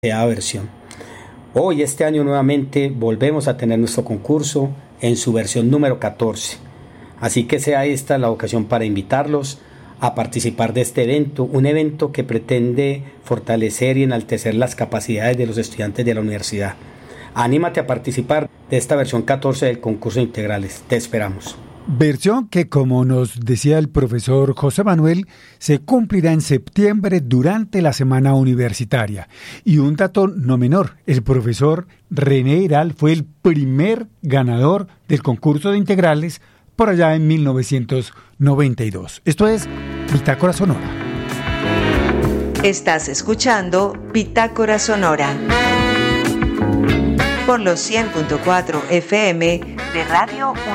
versión. Hoy, este año, nuevamente volvemos a tener nuestro concurso en su versión número 14. Así que sea esta la ocasión para invitarlos a participar de este evento, un evento que pretende fortalecer y enaltecer las capacidades de los estudiantes de la universidad. Anímate a participar de esta versión 14 del concurso de integrales. Te esperamos. Versión que, como nos decía el profesor José Manuel, se cumplirá en septiembre durante la semana universitaria. Y un dato no menor, el profesor René Iral fue el primer ganador del concurso de integrales por allá en 1992. Esto es Bitácora Sonora. Estás escuchando Bitácora Sonora por los 100.4 FM de Radio